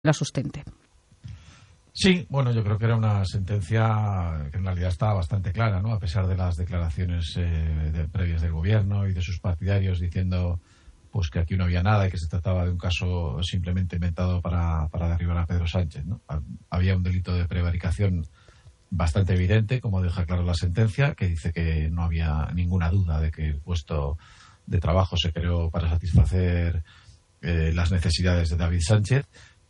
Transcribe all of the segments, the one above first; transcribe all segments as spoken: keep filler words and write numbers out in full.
la sustente. Sí, bueno, yo creo que era una sentencia que en realidad estaba bastante clara, ¿no? A pesar de las declaraciones eh, de, previas del gobierno y de sus partidarios diciendo pues que aquí no había nada y que se trataba de un caso simplemente inventado para, para derribar a Pedro Sánchez, ¿no? Había un delito de prevaricación bastante evidente, como deja claro la sentencia, que dice que no había ninguna duda de que el puesto de trabajo se creó para satisfacer eh, las necesidades de David Sánchez,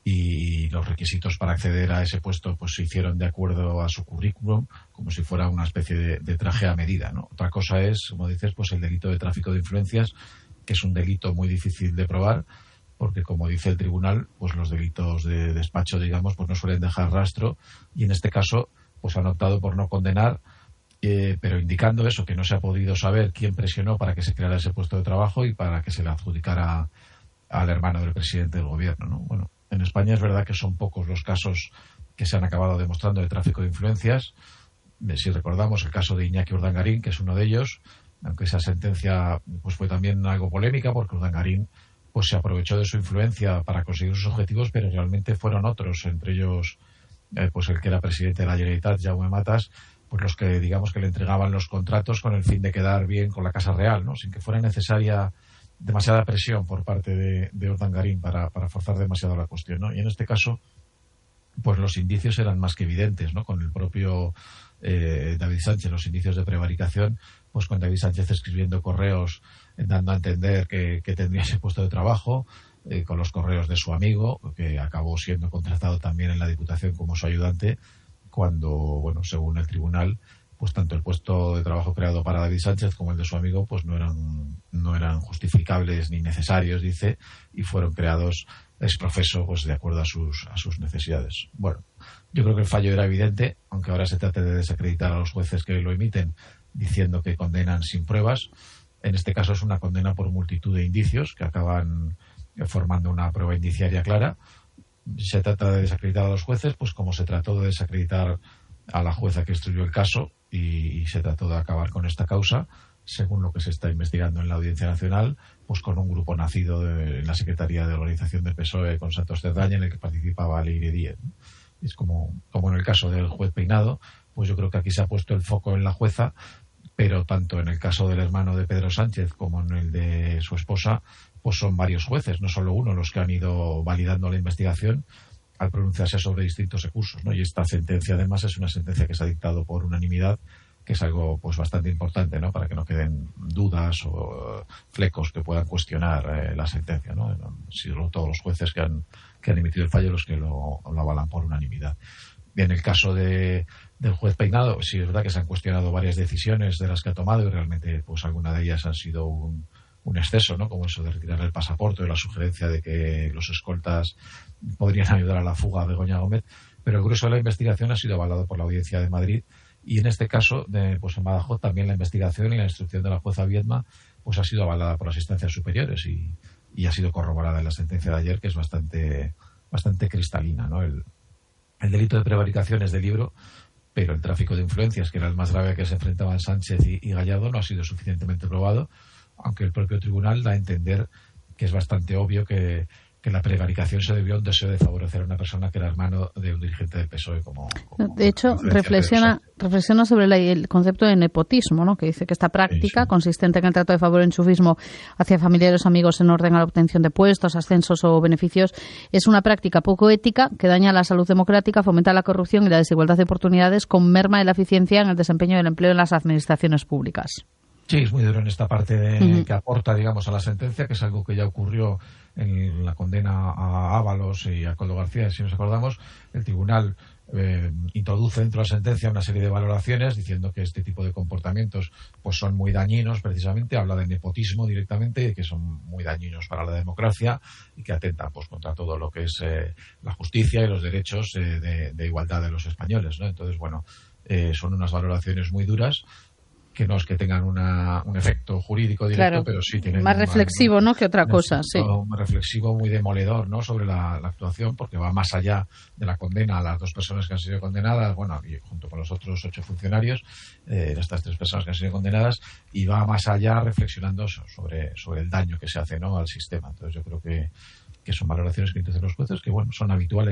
y los requisitos para acceder a ese puesto pues se hicieron de acuerdo a su currículum, como si fuera una especie de, de traje a medida, ¿no? Otra cosa es, como dices, pues el delito de tráfico de influencias, que es un delito muy difícil de probar, porque como dice el tribunal, pues los delitos de despacho, digamos, pues no suelen dejar rastro, y en este caso pues han optado por no condenar, eh, pero indicando eso, que no se ha podido saber quién presionó para que se creara ese puesto de trabajo y para que se le adjudicara al hermano del presidente del gobierno, ¿no? Bueno, en España es verdad que son pocos los casos que se han acabado demostrando de tráfico de influencias. Si recordamos el caso de Iñaki Urdangarín, que es uno de ellos, aunque esa sentencia pues fue también algo polémica, porque Urdangarín pues se aprovechó de su influencia para conseguir sus objetivos, pero realmente fueron otros, entre ellos eh, pues el que era presidente de la Generalitat, Jaume Matas, pues los que digamos que le entregaban los contratos con el fin de quedar bien con la Casa Real, ¿no? Sin que fuera necesaria demasiada presión por parte de, de Urdangarín para, para forzar demasiado la cuestión, ¿no? Y en este caso, pues los indicios eran más que evidentes, ¿no? Con el propio eh, David Sánchez, los indicios de prevaricación, pues con David Sánchez escribiendo correos eh, dando a entender que, que tendría ese puesto de trabajo, eh, con los correos de su amigo, que acabó siendo contratado también en la Diputación como su ayudante, cuando, bueno, según el tribunal, pues tanto el puesto de trabajo creado para David Sánchez como el de su amigo pues no eran no eran justificables ni necesarios, dice, y fueron creados ex professo pues de acuerdo a sus a sus necesidades. Bueno, yo creo que el fallo era evidente, aunque ahora se trate de desacreditar a los jueces que lo emiten diciendo que condenan sin pruebas. En este caso es una condena por multitud de indicios que acaban formando una prueba indiciaria clara. Se trata de desacreditar a los jueces, pues como se trató de desacreditar a la jueza que instruyó el caso, y, y se trató de acabar con esta causa, según lo que se está investigando en la Audiencia Nacional, pues con un grupo nacido de, en la Secretaría de Organización del P S O E con Santos Cerdaña, en el que participaba Leire Díez, ¿no? Es como, como en el caso del juez Peinado, pues yo creo que aquí se ha puesto el foco en la jueza, pero tanto en el caso del hermano de Pedro Sánchez como en el de su esposa, pues son varios jueces, no solo uno, los que han ido validando la investigación al pronunciarse sobre distintos recursos, ¿no? Y esta sentencia además es una sentencia que se ha dictado por unanimidad, que es algo pues bastante importante, ¿no? Para que no queden dudas o flecos que puedan cuestionar eh, la sentencia, ¿no? Si todos los jueces que han que han emitido el fallo los que lo, lo avalan por unanimidad. Y en el caso de del juez Peinado, sí es verdad que se han cuestionado varias decisiones de las que ha tomado, y realmente pues algunas de ellas han sido un un exceso, ¿no? Como eso de retirar el pasaporte o la sugerencia de que los escoltas podrían ayudar a la fuga de Begoña Gómez, pero el grueso de la investigación ha sido avalado por la Audiencia de Madrid, y en este caso, de, pues en Badajoz, también la investigación y la instrucción de la jueza Viedma pues ha sido avalada por las instancias superiores y, y ha sido corroborada en la sentencia de ayer, que es bastante bastante cristalina, ¿no? El, el delito de prevaricación es de libro, pero el tráfico de influencias, que era el más grave que se enfrentaban Sánchez y, y Gallardo, no ha sido suficientemente probado, aunque el propio tribunal da a entender que es bastante obvio que, que la prevaricación se debió a un deseo de favorecer a una persona que era hermano de un dirigente del P S O E. Como, como de hecho, reflexiona, reflexiona sobre la, el concepto de nepotismo, ¿no? Que dice que esta práctica, sí, sí. consistente en el trato de favor o enchufismo hacia familiares o amigos en orden a la obtención de puestos, ascensos o beneficios, es una práctica poco ética que daña la salud democrática, fomenta la corrupción y la desigualdad de oportunidades, con merma de la eficiencia en el desempeño del empleo en las administraciones públicas. Sí, es muy duro en esta parte de, uh-huh. que aporta, digamos, a la sentencia, que es algo que ya ocurrió en la condena a Ábalos y a Coldo García, si nos acordamos. El tribunal eh, introduce dentro de la sentencia una serie de valoraciones diciendo que este tipo de comportamientos pues son muy dañinos, precisamente, habla de nepotismo directamente, que son muy dañinos para la democracia y que atentan pues contra todo lo que es eh, la justicia y los derechos eh, de, de igualdad de los españoles, ¿no? Entonces, bueno, eh, son unas valoraciones muy duras, que no es que tengan una, un efecto jurídico directo, claro, pero sí tienen más reflexivo, ¿no? que otra cosa, sí. Un reflexivo muy demoledor, ¿no? Sobre la, la actuación, porque va más allá de la condena a las dos personas que han sido condenadas, bueno, y junto con los otros ocho funcionarios, eh, estas tres personas que han sido condenadas, y va más allá reflexionando sobre, sobre el daño que se hace, ¿no? al sistema. Entonces yo creo que que son valoraciones que hacen los jueces, que bueno, son habituales